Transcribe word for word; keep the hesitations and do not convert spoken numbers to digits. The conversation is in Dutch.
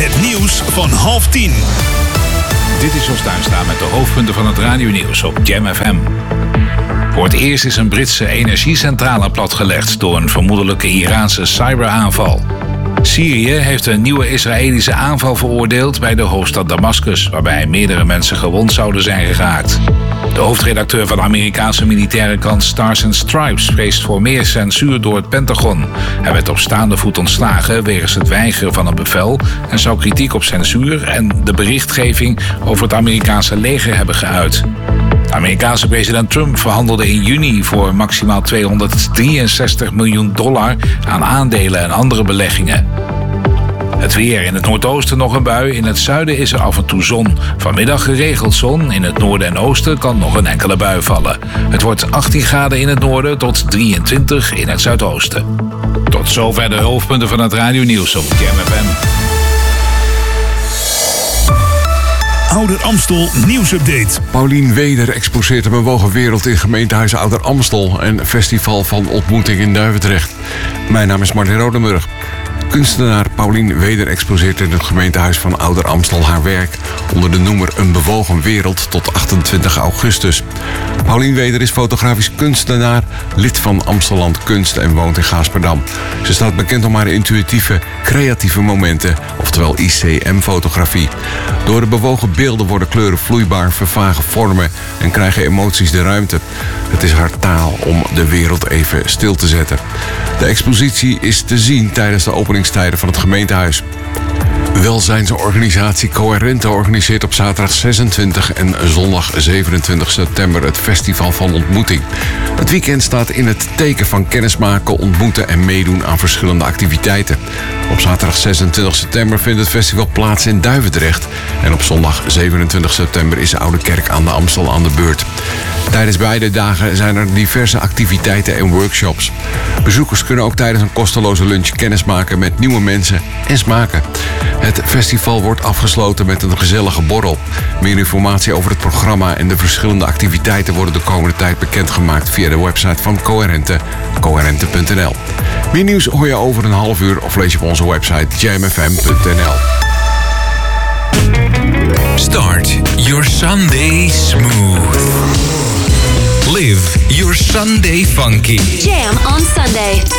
Het nieuws van half tien. Dit is Jos Tuinstra met de hoofdpunten van het radionieuws op Jam F M. Voor het eerst is een Britse energiecentrale platgelegd door een vermoedelijke Iraanse cyberaanval. Syrië heeft een nieuwe Israëlische aanval veroordeeld bij de hoofdstad Damascus, waarbij meerdere mensen gewond zouden zijn geraakt. De hoofdredacteur van de Amerikaanse militaire krant Stars and Stripes vreest voor meer censuur door het Pentagon. Hij werd op staande voet ontslagen wegens het weigeren van een bevel en zou kritiek op censuur en de berichtgeving over het Amerikaanse leger hebben geuit. De Amerikaanse president Trump verhandelde in juni voor maximaal tweehonderddrieënzestig miljoen dollar aan aandelen en andere beleggingen. Het weer: in het noordoosten nog een bui, in het zuiden is er af en toe zon. Vanmiddag geregeld zon, in het noorden en oosten kan nog een enkele bui vallen. Het wordt achttien graden in het noorden tot drieëntwintig in het zuidoosten. Tot zover de hoofdpunten van het radionieuws op Jam F M. Ouder Amstel nieuwsupdate. Paulien Weder exposeert een bewogen wereld in gemeentehuis Ouder Amstel en festival van ontmoeting in Duivendrecht. Mijn naam is Martin Rodenburg. Kunstenaar Paulien Weder exposeert in het gemeentehuis van Ouder Amstel haar werk onder de noemer Een bewogen wereld tot achtentwintig augustus. Paulien Weder is fotografisch kunstenaar, lid van Amstelland Kunst en woont in Gaasperdam. Ze staat bekend om haar intuïtieve, creatieve momenten, oftewel I C M-fotografie. Door de bewogen beelden worden kleuren vloeibaar, vervagen vormen en krijgen emoties de ruimte. Het is haar taal om de wereld even stil te zetten. De expositie is te zien tijdens de openingstijden van het gemeentehuis. Welzijnsorganisatie Coherente organiseert op zaterdag zesentwintig en zondag zevenentwintig september het Festival van Ontmoeting. Het weekend staat in het teken van kennismaken, ontmoeten en meedoen aan verschillende activiteiten. Op zaterdag zesentwintig september vindt het festival plaats in Duivendrecht en op zondag zevenentwintig september is de Oude Kerk aan de Amstel aan de beurt. Tijdens beide dagen zijn er diverse activiteiten en workshops. Bezoekers kunnen ook tijdens een kosteloze lunch kennismaken met nieuwe mensen en smaken. Het festival wordt afgesloten met een gezellige borrel. Meer informatie over het programma en de verschillende activiteiten worden de komende tijd bekendgemaakt via de website van Coherente, coherente punt n l. Meer nieuws hoor je over een half uur of lees je op onze website jam f m punt n l. Start your Sunday smooth. Live your Sunday funky. Jam on Sunday.